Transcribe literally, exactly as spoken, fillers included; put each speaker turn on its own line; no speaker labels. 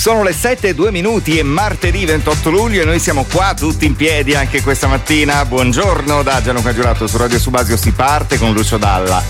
Sono le sette e due minuti e martedì ventotto luglio e noi siamo qua tutti in piedi anche questa mattina. Buongiorno da Gianluca Giurato su Radio Subasio. Si parte con Lucio Dalla